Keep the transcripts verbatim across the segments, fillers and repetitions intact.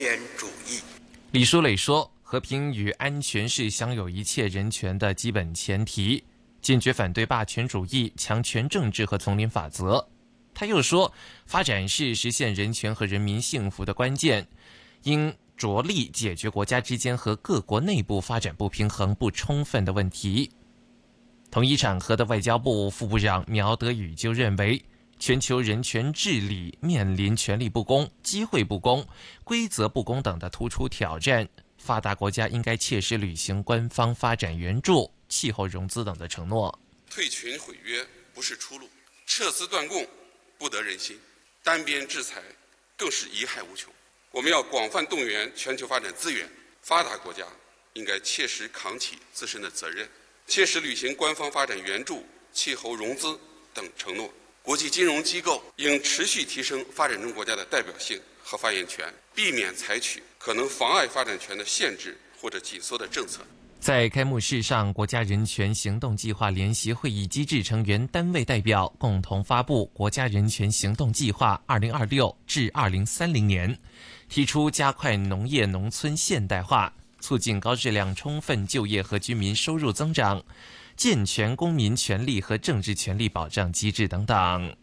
边主义。 李书磊说，和平与安全是享有一切人权的基本前提，坚决反对霸权主义、强权政治和丛林法则。他又说，发展是实现人权和人民幸福的关键，应着力解决国家之间和各国内部发展不平衡不充分的问题。同一场合的外交部副部长苗德宇就认为，全球人权治理面临权力不公、机会不公、规则不公等的突出挑战，发达国家应该切实履行官方发展援助、气候融资等的承诺。 退群毁约不是出路，撤资断供不得人心，单边制裁更是贻害无穷。我们要广泛动员全球发展资源，发达国家应该切实扛起自身的责任，切实履行官方发展援助、气候融资等承诺。国际金融机构应持续提升发展中国家的代表性和发言权，避免采取可能妨碍发展权的限制或者紧缩的政策。 在开幕式上，国家人权行动计划联席会议机制成员单位代表共同发布《国家人权行动计划二零二六至二零三零年》，提出加快农业农村现代化，促进高质量充分就业和居民收入增长，健全公民权利和政治权利保障机制等等。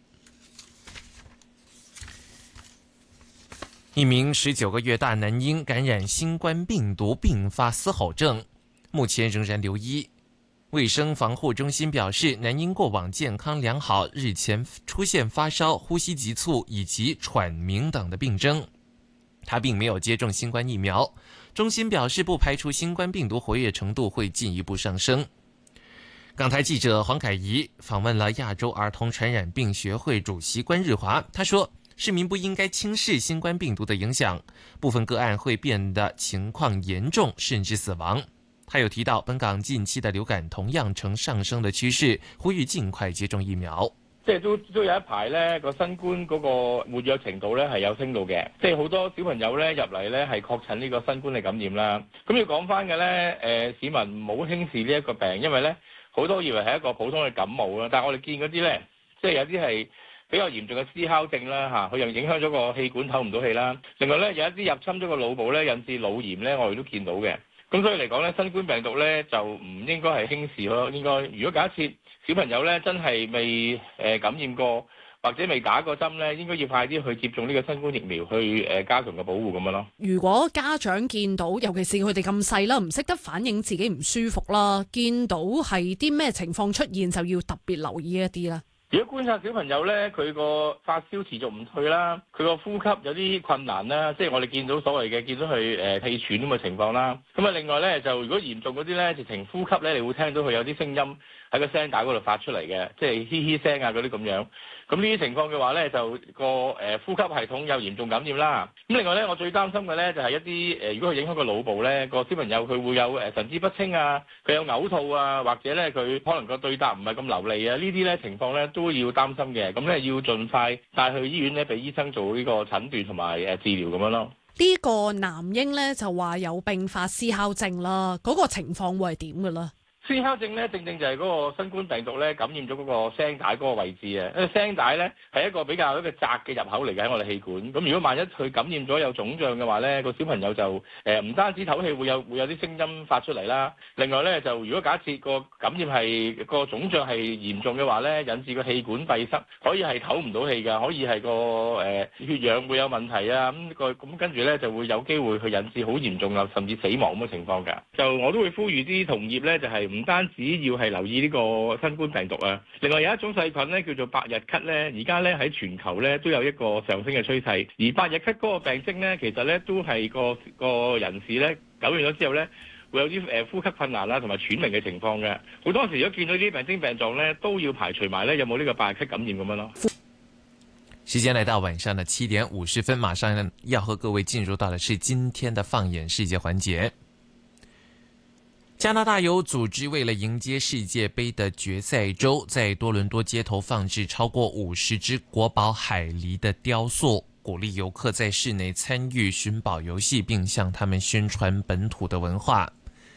一名十九个月大男婴感染新冠病毒并发嘶吼症，目前仍然留医。卫生防护中心表示，男婴过往健康良好，日前出现发烧、呼吸急促以及喘鸣等的病征。他并没有接种新冠疫苗。中心表示，不排除新冠病毒活跃程度会进一步上升。港台记者黄凯怡访问了亚洲儿童传染病学会主席关日华，他说，市民不应该轻视新冠病毒的影响，部分个案会变得情况严重，甚至死亡。他又提到，本港近期的流感同樣呈上升的趨勢，呼籲盡快接種疫苗。 即係都都有一排咧，個新冠嗰個活躍程度咧係有升到嘅，即係好多小朋友咧入嚟咧係確診呢個新冠嘅感染啦。咁要講翻嘅咧，誒市民唔好輕視呢一個病，因為咧好多以為係一個普通嘅感冒啦，但係我哋見嗰啲咧，即係有啲係比較嚴重嘅思考症啦嚇，佢又影響咗個氣管透唔到氣啦。另外咧有一啲入侵咗個腦部咧，引致腦炎咧，我哋都見到嘅。咁所以嚟講咧，新冠病毒咧就唔應該係輕視咯。應該如果假設小朋友咧真係未誒感染過或者未打過針咧，應該要快啲去接種呢個新冠疫苗，去誒加強個保護咁樣咯。 如果家長見到，尤其是佢哋咁細啦，唔識得反映自己唔舒服啦，見到係啲咩情況出現，就要特別留意一啲啦。 如果觀察小朋友咧，佢個發燒持續唔退啦，佢個呼吸有啲困難啦，即係我哋見到所謂嘅見到佢誒氣喘咁嘅情況啦。咁啊，另外咧就如果嚴重嗰啲咧，直情呼吸咧，你會聽到佢有啲聲音喺個聲帶嗰度發出嚟嘅，即係嘻嘻聲啊嗰啲咁樣。咁呢啲情況嘅話咧，就個誒呼吸系統有嚴重感染啦。咁另外咧，我最擔心嘅咧就係一啲誒，如果佢影響個腦部咧，個小朋友佢會有誒神志不清啊，佢有嘔吐啊，或者咧佢可能個對答唔係咁流利啊，呢啲咧情況咧都要擔心嘅。咁咧要盡快帶去醫院咧，俾醫生做呢個診斷同埋誒治療咁樣咯。 呢個男嬰咧就話有併發思考症啦，嗰個情況會係點㗎啦？ 思考症咧，正正就係嗰個新冠病毒咧感染咗嗰個聲帶嗰個位置啊！因為聲帶咧係一個比較一個窄嘅入口嚟嘅喺我哋氣管。咁如果萬一佢感染咗有腫脹嘅話咧，個小朋友就誒唔單止唞氣會有會有啲聲音發出嚟啦。另外咧就如果假設個感染係個腫脹係嚴重嘅話咧，引致個氣管閉塞，可以係唞唔到氣㗎，可以係個誒血氧會有問題啊！咁個咁跟住咧就會有機會去引致好嚴重啊，甚至死亡咁嘅情況㗎。就我都會呼籲啲同業咧，就係唔單止要係留意呢個新冠病毒啊，另外有一種細菌咧叫做百日咳咧，而家咧喺全球咧都有一個上升嘅趨勢。而百日咳嗰個病徵咧，其實咧都係個個人士咧感染咗之後咧，會有啲誒呼吸困難啦，同埋喘鳴嘅情況嘅。好多時如果見到啲病徵病狀咧，都要排除埋咧有冇呢個百日咳感染咁樣咯。 時間來到晚上的七點五十分，馬上要和各位進入到的是今天的放眼世界環節。加拿大有組織為了迎接世界盃的決賽周，在多倫多街頭放置超過五十隻國寶海狸的雕塑，鼓勵遊客在室內參與尋寶遊戲，並向他們宣傳本土的文化。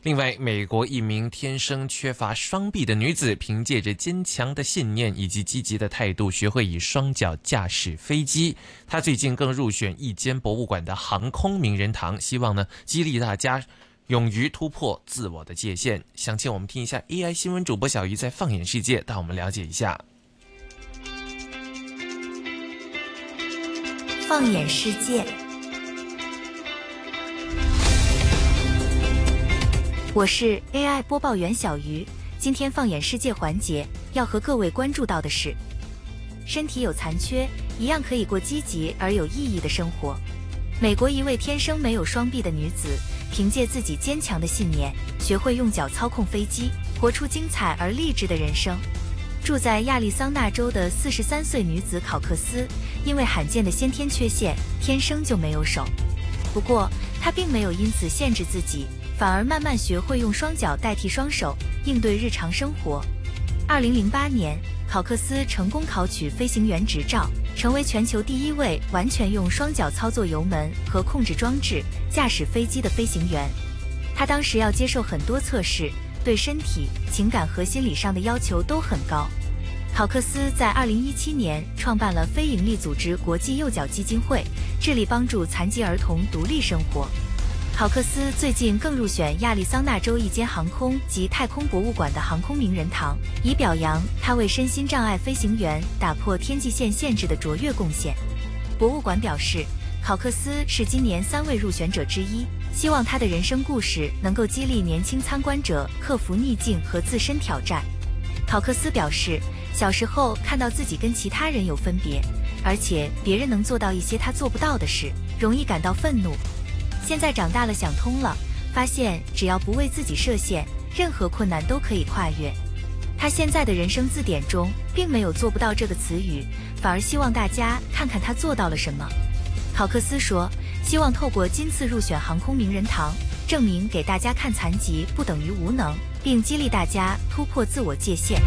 另外，美国一名天生缺乏双臂的女子，凭借着坚强的信念以及积极的态度，学会以双脚驾驶飞机。她最近更入选一间博物馆的航空名人堂，希望呢激励大家勇于突破自我的界限。详情我们听一下 A I 新闻主播小鱼在放眼世界，带我们了解一下。 放眼世界，我是 A I 播报员小鱼。今天放眼世界环节要和各位关注到的是，身体有残缺一样可以过积极而有意义的生活。美国一位天生没有双臂的女子，凭借自己坚强的信念，学会用脚操控飞机，活出精彩而励志的人生。住在亚利桑那州的四十三岁女子考克斯，因为罕见的先天缺陷，天生就没有手。不过，她并没有因此限制自己，反而慢慢学会用双脚代替双手，应对日常生活。二零零八年，考克斯成功考取飞行员执照，成为全球第一位完全用双脚操作油门和控制装置驾驶飞机的飞行员。他当时要接受很多测试，对身体、情感和心理上的要求都很高。考克斯在二零一七年创办了非营利组织国际右脚基金会，致力帮助残疾儿童独立生活。考克斯最近更入选亚利桑那州一间航空及太空博物馆的航空名人堂，以表扬他为身心障碍飞行员打破天际线限制的卓越贡献。博物馆表示，考克斯是今年三位入选者之一，希望他的人生故事能够激励年轻参观者克服逆境和自身挑战。考克斯表示，小时候看到自己跟其他人有分别，而且别人能做到一些他做不到的事，容易感到愤怒。现在长大了想通了，发现只要不为自己设限，任何困难都可以跨越。他现在的人生字典中并没有做不到这个词语，反而希望大家看看他做到了什么。考克斯说，希望透过今次入选航空名人堂，证明给大家看残疾不等于无能，并激励大家突破自我界限。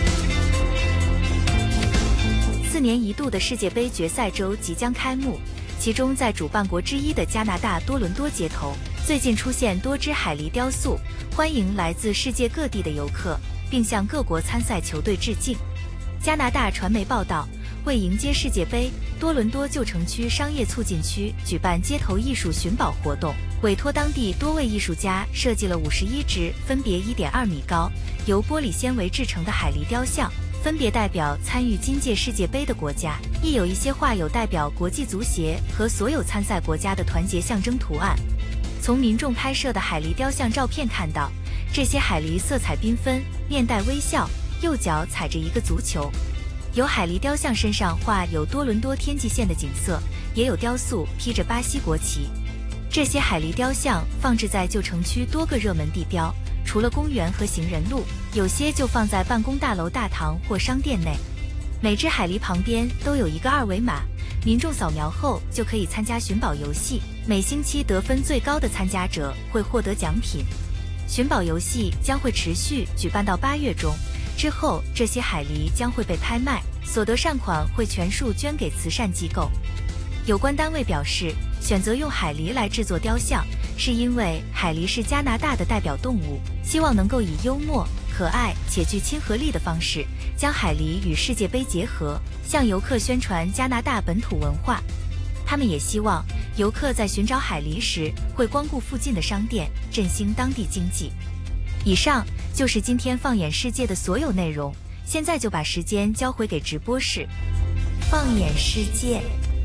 四年一度的世界杯决赛周即将开幕，其中在主办国之一的加拿大多伦多街头，最近出现多只海狸雕塑，欢迎来自世界各地的游客，并向各国参赛球队致敬。加拿大传媒报道，为迎接世界杯，多伦多旧城区商业促进区举办街头艺术寻宝活动，委托当地多位艺术家设计了五十一只分别 一点二米高、由玻璃纤维制成的海狸雕像，分别代表参与今届世界杯的国家，亦有一些画有代表国际足协和所有参赛国家的团结象征图案。从民众拍摄的海狸雕像照片看到，这些海狸色彩缤纷，面带微笑，右脚踩着一个足球。有海狸雕像身上画有多伦多天际线的景色，也有雕塑披着巴西国旗。这些海狸雕像放置在旧城区多个热门地标，除了公园和行人路，有些就放在办公大楼大堂或商店内。每只海狸旁边都有一个二维码，民众扫描后就可以参加寻宝游戏，每星期得分最高的参加者会获得奖品。寻宝游戏将会持续举办到八月中，之后这些海狸将会被拍卖，所得善款会全数捐给慈善机构。有关单位表示，选择用海狸来制作雕像，是因为海狸是加拿大的代表动物，希望能够以幽默、可爱且具亲和力的方式，将海狸与世界杯结合，向游客宣传加拿大本土文化。他们也希望游客在寻找海狸时会光顾附近的商店，振兴当地经济。以上就是今天放眼世界的所有内容，现在就把时间交回给直播室。放眼世界。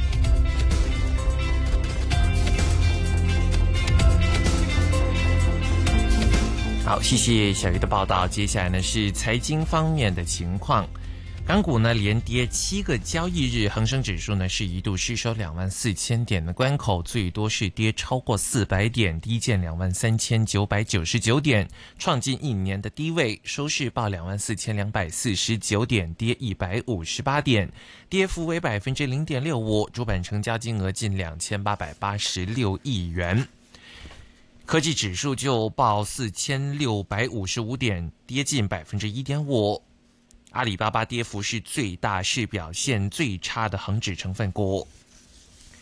好，谢谢小鱼的报道。接下来呢是财经方面的情况。港股呢连跌七个交易日，恒生指数呢是一度失守两万四千点的关口，最多是跌超过四百点，低见两万三千九百九十九点，创近一年的低位，收市报两万四千两百四十九点，跌一百五十八点，跌幅为百分之零点六五，主板成交金额近两千八百八十六亿元。科技指数就报四千六百五十五点，跌近百分之一点五。阿里巴巴跌幅是最大，是表现最差的恒指成分股。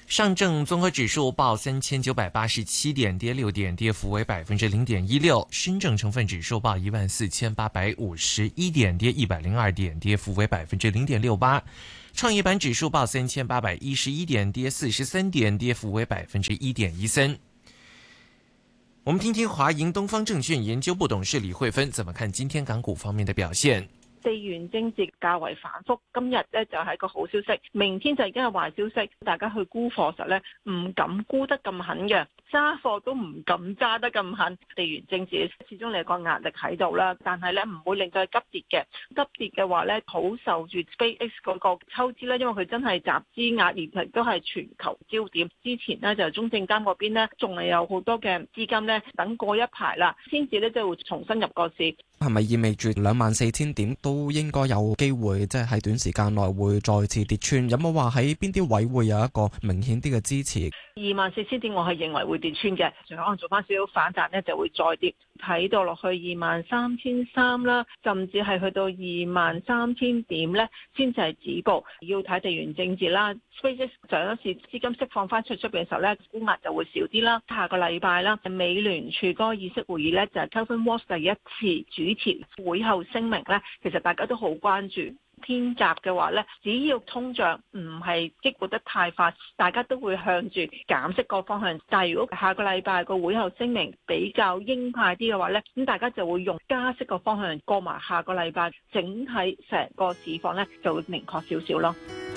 上证综合指数报三千九百八十七点，跌六点，跌幅为百分之零点一六。深证成分指数报一万四千八百五十一点，跌一百零二点，跌幅为百分之零点六八。创业板指数报三千八百一十一点，跌四十三点，跌幅为百分之一点一三。我们听听华盈东方证券研究部董事李慧芬怎么看今天港股方面的表现。 地緣政治較為反覆，今日咧就係一個好消息，明天就已經係壞消息。大家去沽貨時咧唔敢沽得咁狠嘅，揸貨都唔敢揸得咁狠。地緣政治始終你有個壓力喺度啦，但係咧唔會令到佢急跌嘅。急跌嘅話咧，好受住 SpaceX 嗰個抽資咧，因為佢真係集資額而亦都係全球焦點。之前咧就中證監嗰邊咧仲係有好多嘅資金咧等過一排啦，先至咧即係會重新入個市。 係咪意味住兩萬四千點都應該有機會，即係喺短時間內會再次跌穿？有冇話喺邊啲位會有一個明顯啲嘅支持？ 二萬四千點我係認為會跌穿嘅，仲可能做翻少少反彈呢，就會再跌，睇到落去二萬三千三啦，甚至係去到二萬三千點呢，先至係止步。要睇地緣政治啦 ，SpaceX 上一次資金釋放翻出出邊嘅時候呢，沽壓就會少啲啦。下個禮拜啦，美聯儲嗰個議息會議呢，就係 Kelvin Walsh 第一次主持會後聲明呢，其實大家都好關注。偏鴿嘅話呢，只要通脹唔係激活得太快，大家都會向住減息個方向。但係如果下個禮拜個會後聲明比較鷹派啲嘅話呢，咁大家就會用加息個方向過埋下個禮拜，整體成個市況呢就會明確少少咯。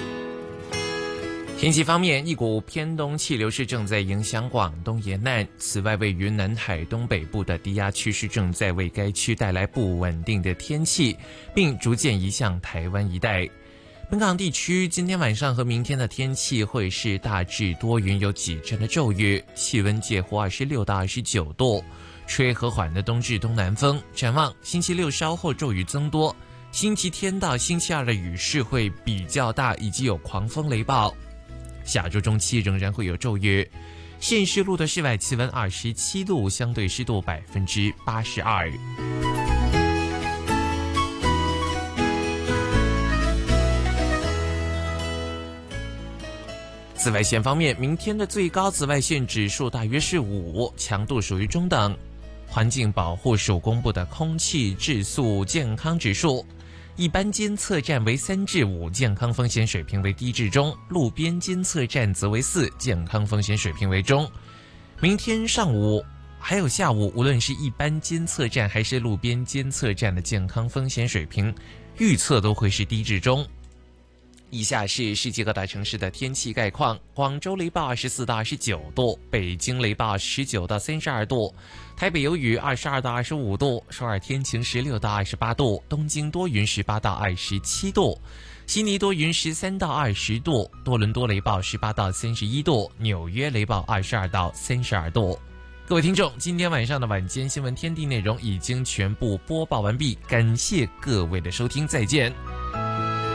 天氣方面，一股偏東氣流是正在影響廣東沿岸，此外位於南海東北部的低壓區是正在為該區帶來不穩定的天氣，並逐漸移向台灣一帶。本港地區今天晚上和明天的天氣會是大致多雲，有幾陣的驟雨，氣溫介乎二十六到二十九度，吹和緩的東至東南風。展望星期六稍後驟雨增多，星期天到星期二的雨勢會比較大，以及有狂風雷暴。下周中期仍然會有驟雨。現時錄的室外氣溫二十七度，相對濕度百分之八十二。紫外線方面，明天的最高紫外線指數大約是五，強度屬於中等。環境保護署公布的空氣質素健康指數，一般監測站為三至五，健康風險水平為低至中；路邊監測站則為四，健康風險水平為中。明天上午還有下午，無論是一般監測站還是路邊監測站的健康風險水平預測都會是低至中。以下是世界各大城市的天氣概況：廣州雷暴二十四到二十九度，北京雷暴十九到三十二度，台北有雨二十二到二十五度，首爾天晴十六到二十八度，東京多雲十八到二十七度，悉尼多雲十三到二十度，多倫多雷暴十八到三十一度，紐約雷暴二十二到三十二度。各位聽眾，今天晚上的晚間新聞天地內容已經全部播報完畢，感謝各位的收聽，再見。